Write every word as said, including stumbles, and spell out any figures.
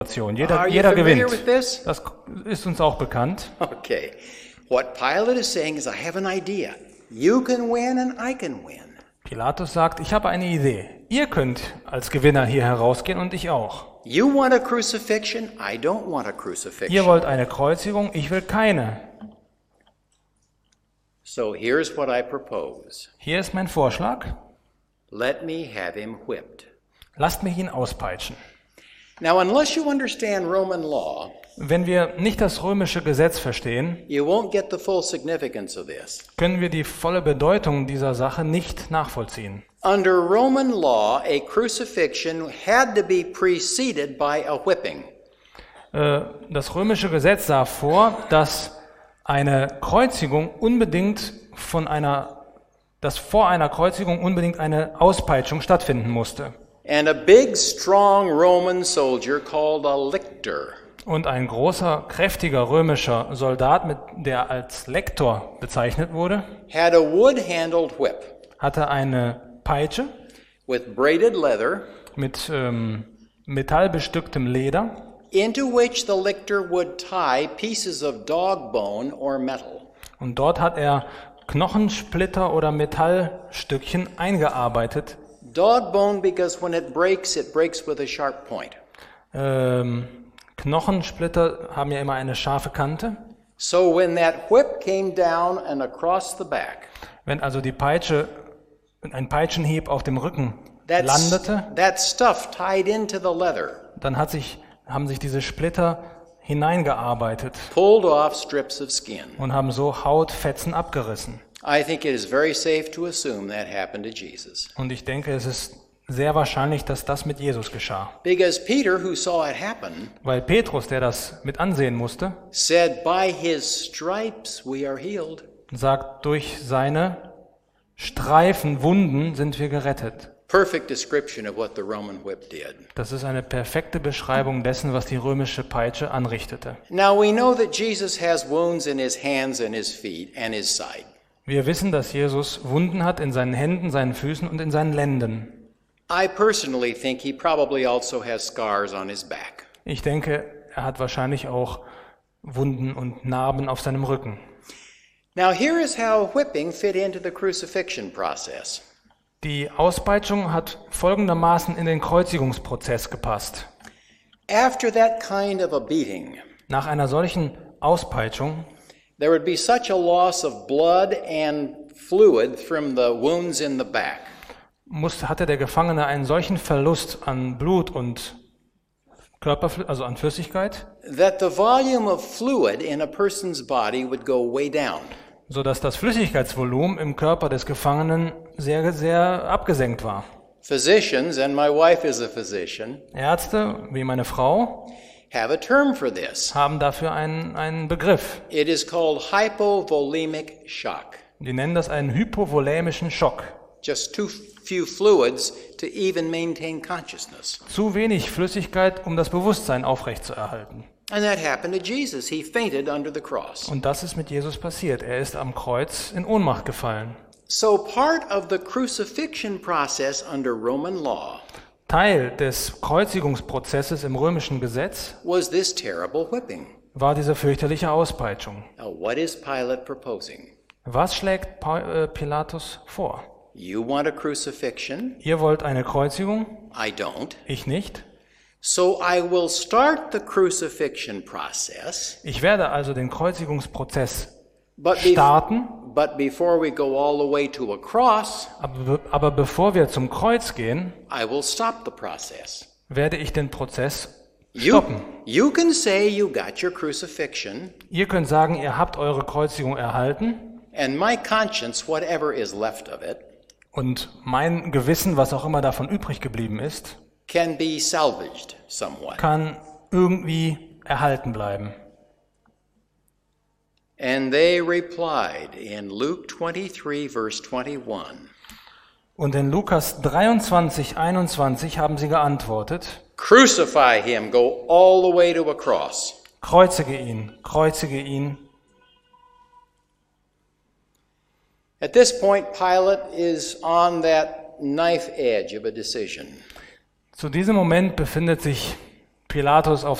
Jeder, Are you jeder familiar gewinnt. with this? Das ist uns auch bekannt. Okay. What Pilate is saying is, I have an idea. You can win and I can win. Pilatus sagt, ich habe eine Idee. Ihr könnt als Gewinner hier herausgehen und ich auch. You want a crucifixion? I don't want a crucifixion. Ihr wollt eine Kreuzigung, ich will keine. So here's what I propose. Hier ist mein Vorschlag. Let me have him whipped. Lasst mich ihn auspeitschen. Now, unless you understand Roman law, Wenn wir nicht das römische Gesetz verstehen, you won't get the full significance of this. können wir die volle Bedeutung dieser Sache nicht nachvollziehen. Under Roman law, a crucifixion had to be preceded by a whipping. Äh, Das römische Gesetz sah vor, dass eine Kreuzigung unbedingt von einer, dass vor einer Kreuzigung unbedingt eine Auspeitschung stattfinden musste. And a big, strong Roman soldier called a lictor Und ein großer, kräftiger römischer Soldat, mit der als Lektor bezeichnet wurde, had a wood-handled whip hatte eine Peitsche with braided leather mit ähm, metallbestücktem Leder, into which the lictor would tie pieces of dog bone or metal. und dort hat er Knochensplitter oder Metallstückchen eingearbeitet. Dog bone because when it breaks, it breaks with a sharp point. Ähm, Knochensplitter haben ja immer eine scharfe Kante. So when that whip came down and across the back, Wenn also die Peitsche, ein Peitschenhieb auf dem Rücken that, landete, that stuff tied into the leather dann hat sich, haben sich diese Splitter hineingearbeitet pulled off strips of skin. und haben so Hautfetzen abgerissen. I think it is very safe to assume that happened to Jesus. Und ich denke, es ist sehr wahrscheinlich, dass das mit Jesus geschah. Because Peter, who saw it happen, Weil Petrus, der das mit ansehen musste, said, by his stripes we are healed. sagt, durch seine Streifen, Wunden sind wir gerettet. Perfect description of what the Roman whip did. Das ist eine perfekte Beschreibung dessen, was die römische Peitsche anrichtete. Now we know that Jesus has wounds in his hands and his feet and his side. Wir wissen, dass Jesus Wunden hat in seinen Händen, seinen Füßen und in seinen Lenden. I personally think he probably also has scars on his back. Ich denke, er hat wahrscheinlich auch Wunden und Narben auf seinem Rücken. Now here is how whipping fit into the crucifixion process. Die Auspeitschung hat folgendermaßen in den Kreuzigungsprozess gepasst. After that kind of a beating, Nach einer solchen Auspeitschung there would be such a loss of blood and fluid from the wounds in the back muss, hatte der Gefangene einen solchen Verlust an Blut und Körperflü- also an Flüssigkeit, that the volume of fluid in a person's body would go way down. sodass das Flüssigkeitsvolumen im Körper des Gefangenen sehr, sehr abgesenkt war. Physicians, and my wife is a physician, Ärzte, wie meine Frau, have a term for this. haben dafür einen, einen Begriff. It is called hypovolemic shock. Die nennen das einen hypovolämischen Schock. Just too few fluids to even maintain consciousness. Zu wenig Flüssigkeit, um das Bewusstsein aufrechtzuerhalten. And that happened to Jesus. He fainted under the cross. Und das ist mit Jesus passiert. Er ist am Kreuz in Ohnmacht gefallen. So part of the crucifixion process under Roman law Teil des Kreuzigungsprozesses im römischen Gesetz was this terrible whipping. war diese fürchterliche Auspeitschung. Now, what is Pilate proposing? Was schlägt Pa- äh, Pilatus vor? You want a crucifixion? Ihr wollt eine Kreuzigung? I don't. Ich nicht. So I will start the crucifixion process, Ich werde also den Kreuzigungsprozess but, be- starten, but before we go all the way to a cross, aber, be- aber bevor wir zum Kreuz gehen, I will stop the process. werde ich den Prozess You, stoppen. you can say you got your crucifixion, Ihr könnt sagen, ihr habt eure Kreuzigung erhalten and my conscience, whatever is left of it, und mein Gewissen, was auch immer davon übrig geblieben ist, can be salvaged somewhat. kann irgendwie erhalten bleiben. And they replied in Luke twenty-three, verse twenty-one, Und in Lukas dreiundzwanzig, einundzwanzig haben sie geantwortet, crucify him, go all the way to a cross. kreuzige ihn, kreuzige ihn. At this point, Pilate is on that knife edge of a decision. Zu diesem Moment befindet sich Pilatus auf